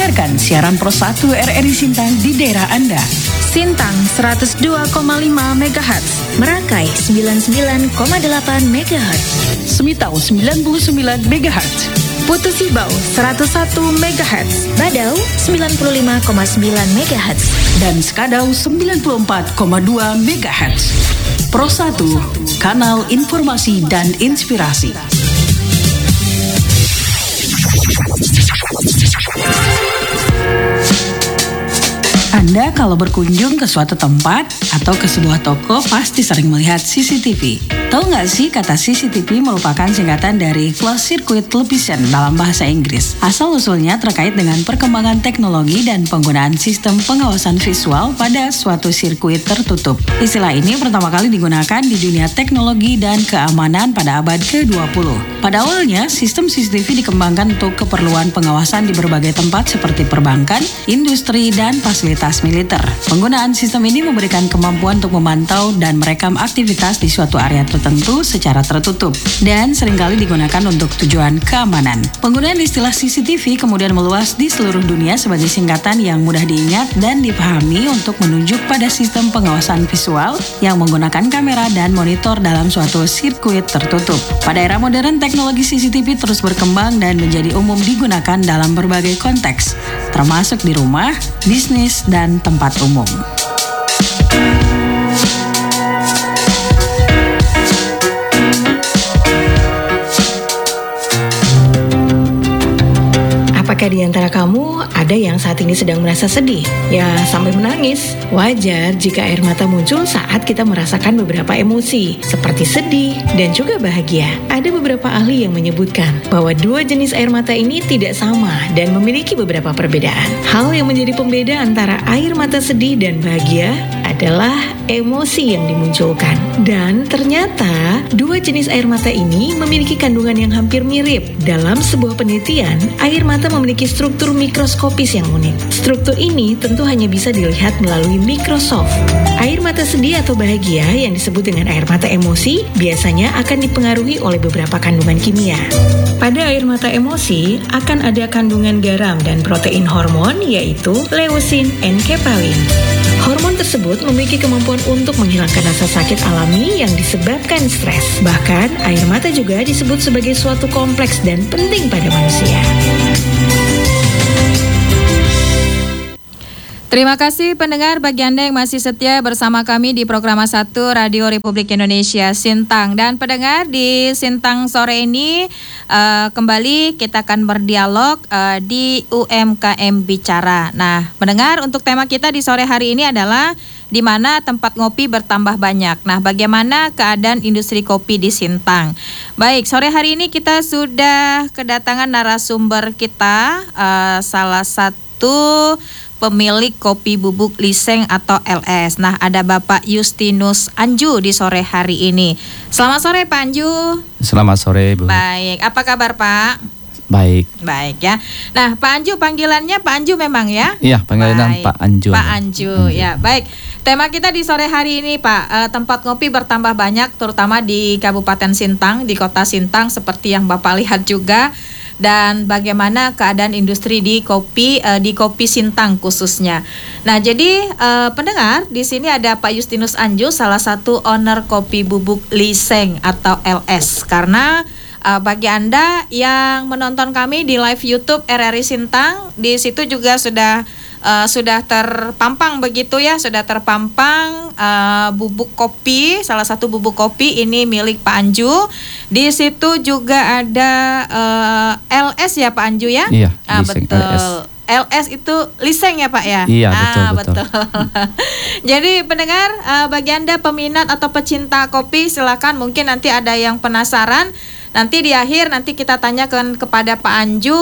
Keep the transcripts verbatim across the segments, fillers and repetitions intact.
Dengarkan siaran Pro satu R R I Sintang di daerah Anda. Sintang seratus dua koma lima megahertz, Merakai sembilan puluh sembilan koma delapan megahertz, Semitau sembilan puluh sembilan megahertz, Putu Sibau seratus satu megahertz, Badau sembilan puluh lima koma sembilan megahertz, dan Skadau sembilan puluh empat koma dua megahertz. Pro satu, kanal informasi dan inspirasi. Anda kalau berkunjung ke suatu tempat atau ke sebuah toko pasti sering melihat C C T V. Tahu nggak sih kata C C T V merupakan singkatan dari Closed Circuit Television dalam bahasa Inggris. Asal-usulnya terkait dengan perkembangan teknologi dan penggunaan sistem pengawasan visual pada suatu sirkuit tertutup. Istilah ini pertama kali digunakan di dunia teknologi dan keamanan pada abad ke dua puluh. Pada awalnya, sistem C C T V dikembangkan untuk keperluan pengawasan di berbagai tempat seperti perbankan, industri, dan fasilitas militer. Penggunaan sistem ini memberikan kemampuan untuk memantau dan merekam aktivitas di suatu area tertentu secara tertutup dan seringkali digunakan untuk tujuan keamanan. Penggunaan istilah C C T V kemudian meluas di seluruh dunia sebagai singkatan yang mudah diingat dan dipahami untuk menunjuk pada sistem pengawasan visual yang menggunakan kamera dan monitor dalam suatu sirkuit tertutup. Pada era modern, teknologi C C T V terus berkembang dan menjadi umum digunakan dalam berbagai konteks, termasuk di rumah, bisnis, dan tempat umum. Apakah di antara kamu ada yang saat ini sedang merasa sedih? Ya, sampai menangis. Wajar jika air mata muncul saat kita merasakan beberapa emosi, seperti sedih dan juga bahagia. Ada beberapa ahli yang menyebutkan bahwa dua jenis air mata ini tidak sama dan memiliki beberapa perbedaan. Hal yang menjadi pembeda antara air mata sedih dan bahagia adalah emosi yang dimunculkan. Dan ternyata dua jenis air mata ini memiliki kandungan yang hampir mirip. Dalam sebuah penelitian, air mata memiliki struktur mikroskopis yang unik. Struktur ini tentu hanya bisa dilihat melalui mikroskop. Air mata sedih atau bahagia yang disebut dengan air mata emosi biasanya akan dipengaruhi oleh beberapa kandungan kimia. Pada air mata emosi akan ada kandungan garam dan protein hormon yaitu leusin dan enkephalin. Hormon tersebut memiliki kemampuan untuk menghilangkan rasa sakit alami yang disebabkan stres. Bahkan, air mata juga disebut sebagai suatu kompleks dan penting pada manusia. Terima kasih pendengar bagi Anda yang masih setia bersama kami di program satu Radio Republik Indonesia Sintang. Dan pendengar di Sintang sore ini uh, kembali kita akan berdialog uh, di U M K M Bicara. Nah, pendengar, untuk tema kita di sore hari ini adalah di mana tempat ngopi bertambah banyak. Nah, bagaimana keadaan industri kopi di Sintang? Baik, sore hari ini kita sudah kedatangan narasumber kita, uh, salah satu pemilik kopi bubuk Liseng atau L S. Nah, ada Bapak Justinus Anju di sore hari ini. Selamat sore Pak Anju. Selamat sore Bu. Baik, apa kabar Pak? Baik. Baik ya. Nah, Pak Anju panggilannya Pak Anju memang ya? Iya, panggilan Pak Anju. Pak Anju, Anju. Ya, baik. Tema kita di sore hari ini Pak, eh, tempat kopi bertambah banyak terutama di Kabupaten Sintang, di Kota Sintang seperti yang Bapak lihat juga. Dan bagaimana keadaan industri di kopi uh, di kopi Sintang khususnya. Nah, jadi uh, pendengar, di sini ada Pak Justinus Anju, salah satu owner kopi bubuk Liseng atau L S. Karena uh, bagi Anda yang menonton kami di live YouTube R R I Sintang, di situ juga sudah Uh, sudah terpampang begitu ya, sudah terpampang uh, bubuk kopi, salah satu bubuk kopi ini milik Pak Anju. Di situ juga ada uh, L S ya Pak Anju ya? Iya, ah, Liseng betul. L S. L S itu Liseng ya Pak ya? Iya, ah, betul betul. betul. Jadi pendengar, uh, bagi Anda peminat atau pecinta kopi, silakan, mungkin nanti ada yang penasaran. Nanti di akhir nanti kita tanyakan kepada Pak Anju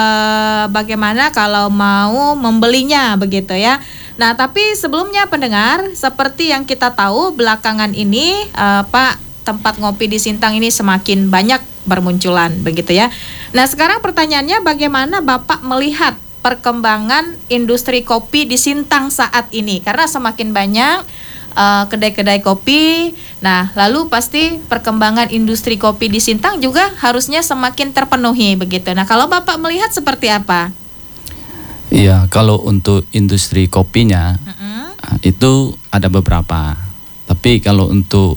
eh, bagaimana kalau mau membelinya begitu ya. Nah, tapi sebelumnya pendengar, seperti yang kita tahu belakangan ini eh, Pak, tempat ngopi di Sintang ini semakin banyak bermunculan begitu ya. Nah, sekarang pertanyaannya, bagaimana Bapak melihat perkembangan industri kopi di Sintang saat ini? Karena semakin banyak Uh, kedai-kedai kopi. Nah, lalu pasti perkembangan industri kopi di Sintang juga harusnya semakin terpenuhi begitu. Nah, kalau Bapak melihat seperti apa? Iya, kalau untuk industri kopinya Mm-mm. ah, itu ada beberapa. Tapi kalau untuk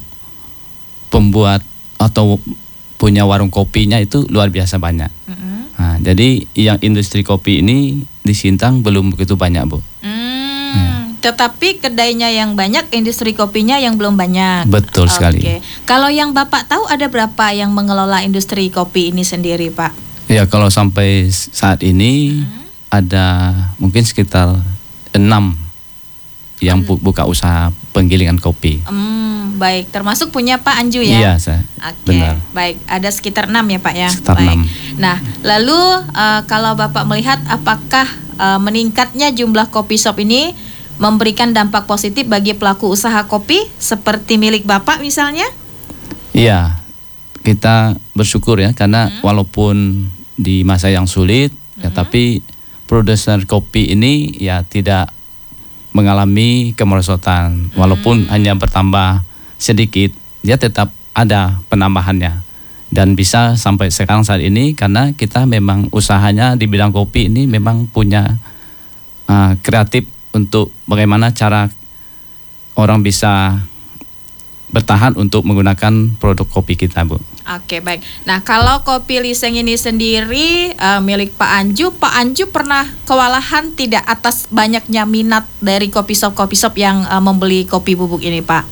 pembuat atau punya warung kopinya itu luar biasa banyak. Mm-mm. Nah, jadi yang industri kopi ini di Sintang belum begitu banyak, Bu. Hmm, tetapi kedainya yang banyak, industri kopinya yang belum banyak. Betul sekali. Oke. Kalau yang Bapak tahu ada berapa yang mengelola industri kopi ini sendiri, Pak? Ya, kalau sampai saat ini ada mungkin sekitar enam yang bu- buka usaha penggilingan kopi. Hmm, baik, termasuk punya Pak Anju ya? Iya, saya. Oke, Benar. baik. Ada sekitar enam ya Pak ya? Sekitar baik. enam. Nah, lalu eh, kalau Bapak melihat apakah eh, meningkatnya jumlah kopi shop ini memberikan dampak positif bagi pelaku usaha kopi seperti milik Bapak misalnya? Iya, kita bersyukur ya karena walaupun di masa yang sulit, ya tapi produsen kopi ini ya tidak mengalami kemerosotan. Walaupun hanya bertambah sedikit, dia tetap ada penambahannya. Dan bisa sampai sekarang saat ini karena kita memang usahanya di bidang kopi ini memang punya uh, kreatif untuk bagaimana cara orang bisa bertahan untuk menggunakan produk kopi kita, Bu. Oke, baik. Nah, kalau kopi Liseng ini sendiri eh, milik Pak Anju, Pak Anju pernah kewalahan tidak atas banyaknya minat dari kopi shop-kopi shop yang eh, membeli kopi bubuk ini, Pak?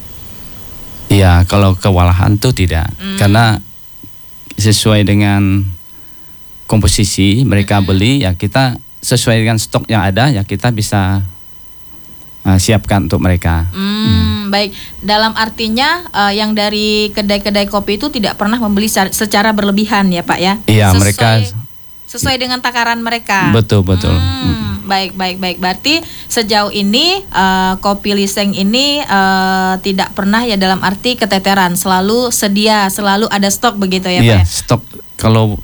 Iya, kalau kewalahan tuh tidak. Karena sesuai dengan komposisi mereka beli, ya kita sesuai dengan stok yang ada, ya kita bisa uh, siapkan untuk mereka. Hmm, baik. Dalam artinya eh, yang dari kedai-kedai kopi itu tidak pernah membeli secara, secara berlebihan ya, Pak ya? Iya, Sesuai- mereka sesuai dengan takaran mereka. betul betul. Hmm, baik baik baik. Berarti sejauh ini eh, kopi Liseng ini eh, tidak pernah ya dalam arti keteteran, selalu sedia, selalu ada stok begitu ya, Pak Iya, ya? stok kalau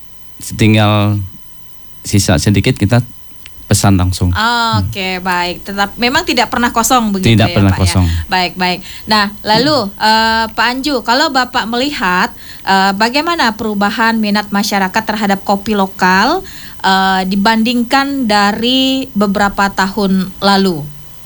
tinggal sisa sedikit kita pesan langsung. Oh, Oke, baik. Tetap memang tidak pernah kosong begitu Tidak ya, pernah Pak kosong. ya. Baik, baik. Nah, lalu eh, Pak Anju, kalau Bapak melihat eh, bagaimana perubahan minat masyarakat terhadap kopi lokal eh, dibandingkan dari beberapa tahun lalu?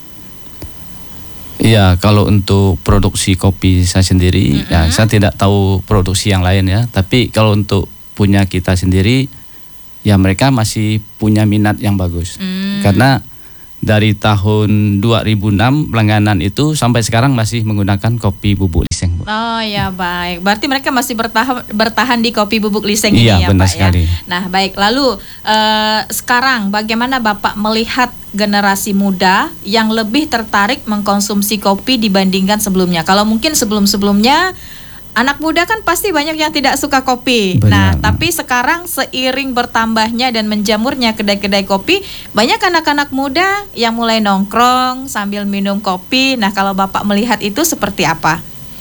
Iya, kalau untuk produksi kopi saya sendiri, ya saya tidak tahu produksi yang lain ya. Tapi kalau untuk punya kita sendiri, ya mereka masih punya minat yang bagus. Karena dari tahun dua ribu enam langganan itu sampai sekarang masih menggunakan kopi bubuk Liseng, Bu. Oh ya, baik. Berarti mereka masih bertahan bertahan di kopi bubuk Liseng Iya, ini ya, benar Pak sekali. ya. Nah, baik. Lalu eh, sekarang bagaimana Bapak melihat generasi muda yang lebih tertarik mengkonsumsi kopi dibandingkan sebelumnya? Kalau mungkin sebelum-sebelumnya anak muda kan pasti banyak yang tidak suka kopi. Benar. Nah, tapi sekarang seiring bertambahnya dan menjamurnya kedai-kedai kopi, banyak anak-anak muda yang mulai nongkrong sambil minum kopi. Nah, kalau Bapak melihat itu seperti apa?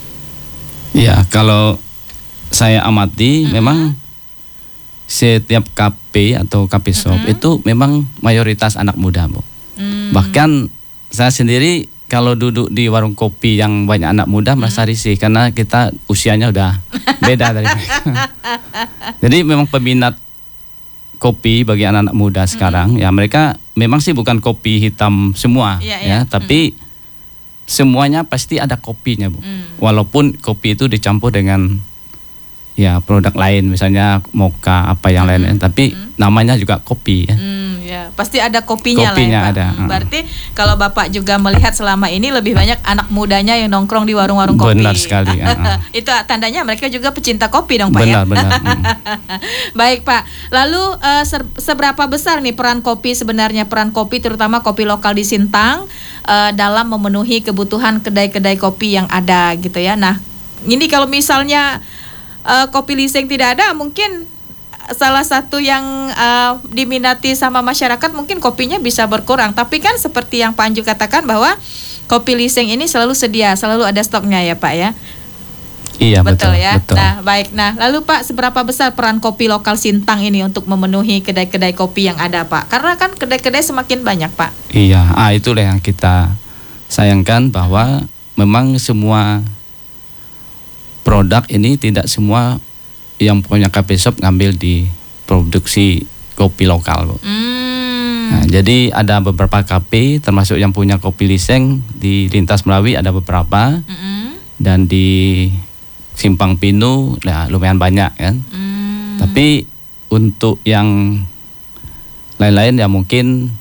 Iya, kalau saya amati memang setiap kafe atau kafe shop itu memang mayoritas anak muda, Bu. Hmm. Bahkan saya sendiri kalau duduk di warung kopi yang banyak anak muda merasa risih karena kita usianya udah beda dari mereka. Jadi memang peminat kopi bagi anak-anak muda sekarang ya mereka memang sih bukan kopi hitam semua Iya, ya, iya. tapi semuanya pasti ada kopinya, Bu. Walaupun kopi itu dicampur dengan ya produk lain misalnya mocha apa yang lain, tapi namanya juga kopi ya. Hmm, ya, pasti ada kopinya, Kopinya lah ya, Pak. ada, Hmm, uh. Berarti kalau Bapak juga melihat selama ini lebih banyak anak mudanya yang nongkrong di warung-warung kopi. Benar sekali, uh-uh. Itu tandanya mereka juga pecinta kopi dong, Pak Benar ya. benar. mm. Baik, Pak. Lalu eh, ser- seberapa besar nih peran kopi sebenarnya peran kopi terutama kopi lokal di Sintang eh, dalam memenuhi kebutuhan kedai-kedai kopi yang ada gitu ya. Nah, ini kalau misalnya eh, kopi Liseng tidak ada, mungkin salah satu yang eh, diminati sama masyarakat mungkin kopinya bisa berkurang. Tapi kan seperti yang Pak Anju katakan bahwa kopi Liseng ini selalu sedia, selalu ada stoknya ya, Pak ya. Iya betul, ya. betul. Nah, baik. Nah, lalu Pak, seberapa besar peran kopi lokal Sintang ini untuk memenuhi kedai-kedai kopi yang ada, Pak? Karena kan kedai-kedai semakin banyak, Pak. Iya, ah itulah yang kita sayangkan bahwa memang semua produk ini tidak semua yang punya cafe shop ngambil di produksi kopi lokal, Bu. Hmm, Nah, jadi ada beberapa K P termasuk yang punya kopi liseng di Lintas Melawi ada beberapa. Mm-mm. Dan di Simpang Pinu ya lumayan banyak kan. Mm. Tapi untuk yang lain-lain ya mungkin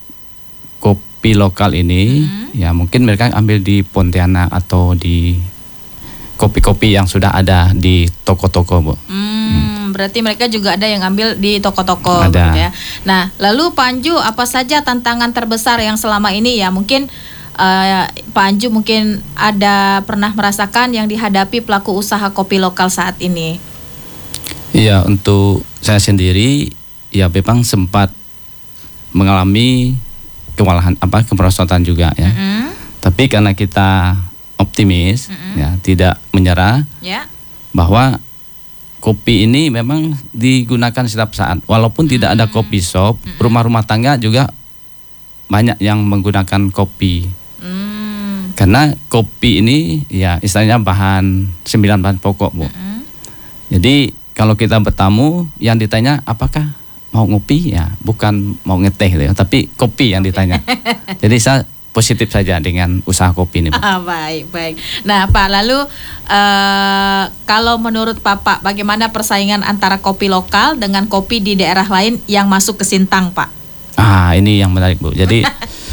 kopi lokal ini Mm-hmm. ya mungkin mereka ambil di Pontianak atau di kopi-kopi yang sudah ada di toko-toko, Bu. Hmm, berarti mereka juga ada yang ambil di toko-toko Ada. begitu ya. Nah, lalu Pak Anju, apa saja tantangan terbesar yang selama ini ya mungkin eh, Pak Anju mungkin ada pernah merasakan yang dihadapi pelaku usaha kopi lokal saat ini? Iya, untuk saya sendiri ya memang sempat mengalami kewalahan apa kemerosotan juga ya. Mm-mm. Tapi karena kita optimis Mm-mm. ya tidak menyerah Ya. bahwa kopi ini memang digunakan setiap saat walaupun tidak ada kopi shop, rumah-rumah tangga juga banyak yang menggunakan kopi. Hmm. Karena kopi ini ya istilahnya bahan sembilan bahan pokok, Bu. Mm-mm. Jadi kalau kita bertamu yang ditanya apakah mau ngopi ya bukan mau ngeteh gitu ya, tapi kopi yang ditanya. Jadi saya positif saja dengan usaha kopi ini, Bu. Ah, baik, baik. Nah, Pak, lalu eh, kalau menurut Bapak bagaimana persaingan antara kopi lokal dengan kopi di daerah lain yang masuk ke Sintang, Pak? Ah, ini yang menarik, Bu. Jadi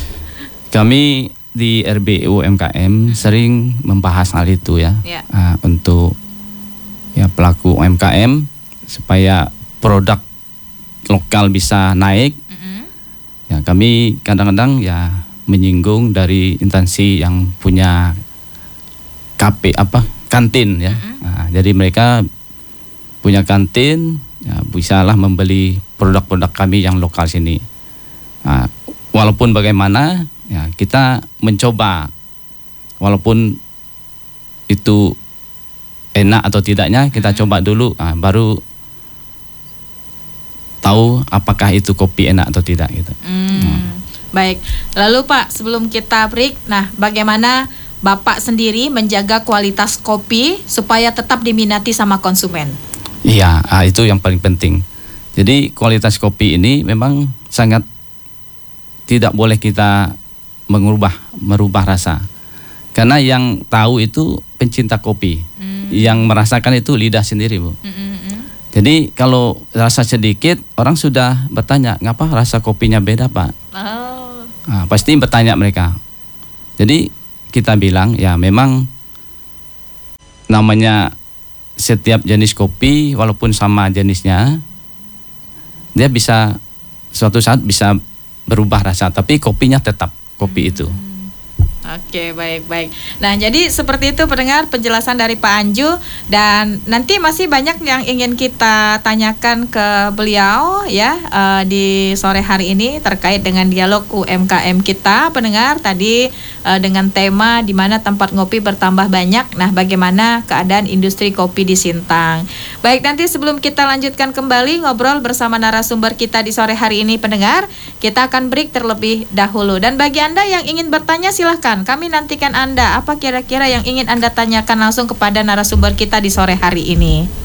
kami di R B U M K M sering membahas hal itu ya. Ya. Ah, untuk ya pelaku U M K M supaya produk lokal bisa naik. Mm-mm. Ya, kami kadang-kadang ya menyinggung dari instansi yang punya K P apa kantin ya. Nah, jadi mereka punya kantin ya bisalah membeli produk-produk kami yang lokal sini. Nah, walaupun bagaimana ya kita mencoba walaupun itu enak atau tidaknya kita coba dulu nah, baru tahu apakah itu kopi enak atau tidak gitu. Hmm. Baik, lalu Pak, sebelum kita break, nah bagaimana Bapak sendiri menjaga kualitas kopi supaya tetap diminati sama konsumen? Iya, ah, itu yang paling penting. Jadi kualitas kopi ini memang sangat tidak boleh kita mengubah merubah rasa. Karena yang tahu itu pencinta kopi, Hmm. yang merasakan itu lidah sendiri, Bu. Mm-mm-mm. Jadi kalau rasa sedikit orang sudah bertanya, ngapa rasa kopinya beda, Pak? Oh. Nah, pasti bertanya mereka. Jadi kita bilang ya memang namanya setiap jenis kopi walaupun sama jenisnya dia bisa suatu saat bisa berubah rasa tapi kopinya tetap kopi itu. Oke, baik-baik. Nah, jadi seperti itu pendengar penjelasan dari Pak Anju, dan nanti masih banyak yang ingin kita tanyakan ke beliau ya eh, di sore hari ini terkait dengan dialog U M K M kita pendengar tadi eh, dengan tema di mana tempat ngopi bertambah banyak. Nah, bagaimana keadaan industri kopi di Sintang. Baik, nanti sebelum kita lanjutkan kembali ngobrol bersama narasumber kita di sore hari ini pendengar, kita akan break terlebih dahulu. Dan bagi Anda yang ingin bertanya silahkan, kami nantikan Anda. Apa kira-kira yang ingin Anda tanyakan langsung kepada narasumber kita di sore hari ini?